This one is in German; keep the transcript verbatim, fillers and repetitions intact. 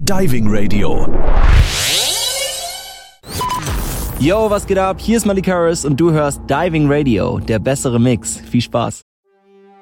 Diving Radio. Yo, was geht ab? Hier ist Malik Harris und du hörst Diving Radio, der bessere Mix. Viel Spaß.